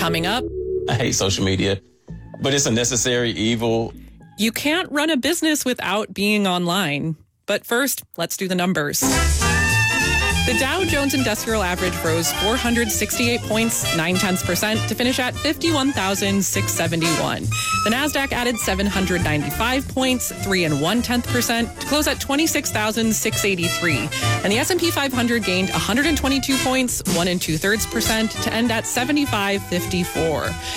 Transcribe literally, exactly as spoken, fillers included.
Coming up, I hate social media, but it's a necessary evil. You can't run a business without being online. But first, let's do the numbers. The Dow Jones Industrial Average rose four hundred sixty-eight points, nine tenths percent, to finish at fifty-one thousand six hundred seventy-one. The Nasdaq added seven hundred ninety-five points, three and one tenth percent, to close at twenty-six thousand six hundred eighty-three. And the S and P five hundred gained one hundred twenty-two points, one and two thirds percent, to end at seventy-five fifty-four.